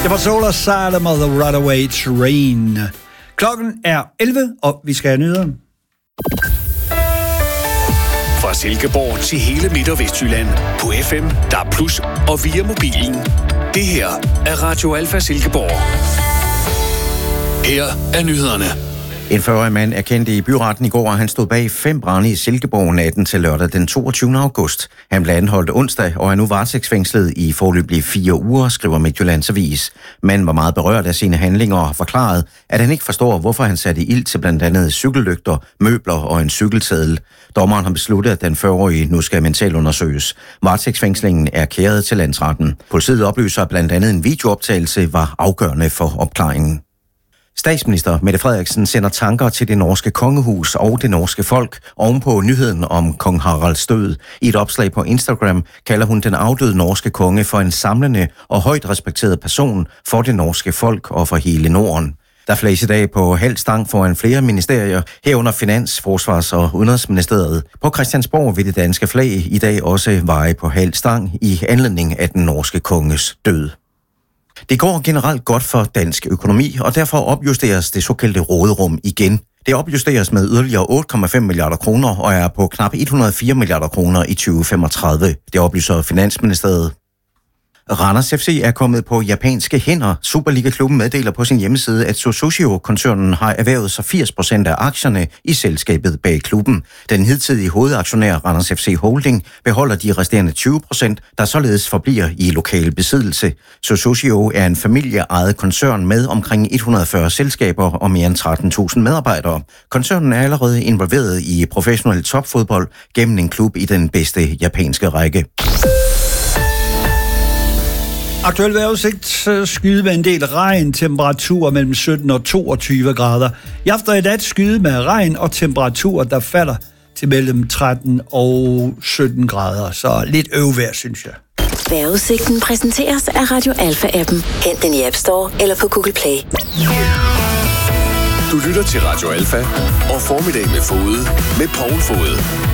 Det var Solar Salem og The Runaway Train. Klokken er 11, og vi skal have nyheder. Fra Silkeborg til hele Midt- og Vestjylland på FM, DAB+, og via mobilen. Det her er Radio Alfa Silkeborg. Her er nyhederne. En 40-årig mand er kendt i byretten i går, og han stod bag 5 brande i Silkeborg natten til lørdag den 22. august. Han blev anholdt onsdag og er nu varetægtsfængslet i foreløbig 4 uger, skriver Midtjyllands Avis. Manden var meget berørt af sine handlinger og har forklaret, at han ikke forstår, hvorfor han satte ild til blandt andet cykellygter, møbler og en cykelsadel. Dommeren har besluttet, at den 40-årige nu skal mentalundersøges. Varetægtsfængslingen er kæret til landsretten. Politiet oplyser, at blandt andet en videooptagelse var afgørende for opklaringen. Statsminister Mette Frederiksen sender tanker til det norske kongehus og det norske folk ovenpå nyheden om kong Haralds død. I et opslag på Instagram kalder hun den afdøde norske konge for en samlende og højt respekteret person for det norske folk og for hele Norden. Der flages i dag på halv stang foran flere ministerier, herunder Finans-, Forsvars- og Udenrigsministeriet. På Christiansborg vil det danske flag i dag også veje på halv stang i anledning af den norske konges død. Det går generelt godt for dansk økonomi, og derfor opjusteres det såkaldte råderum igen. Det opjusteres med yderligere 8,5 milliarder kroner og er på knap 104 milliarder kroner i 2035. Det oplyser Finansministeriet. Randers FC er kommet på japanske hænder. Superliga-klubben meddeler på sin hjemmeside, at Sosushio-koncernen har erhvervet sig 80% af aktierne i selskabet bag klubben. Den hidtidige hovedaktionær Randers FC Holding beholder de resterende 20%, der således forbliver i lokal besiddelse. Sosushio er en familieejet koncern med omkring 140 selskaber og mere end 13.000 medarbejdere. Koncernen er allerede involveret i professionel topfodbold gennem en klub i den bedste japanske række. Aktuel vejrudsigt, skyde med en del regn, temperatur mellem 17 og 22 grader. I aften i dag skyde med regn og temperaturer, der falder til mellem 13 og 17 grader. Så lidt øvvejr, synes jeg. Vejrudsigten præsenteres af Radio Alfa-appen. Hent den i App Store eller på Google Play. Du lytter til Radio Alfa og Formiddag med Fode med Poul Fode.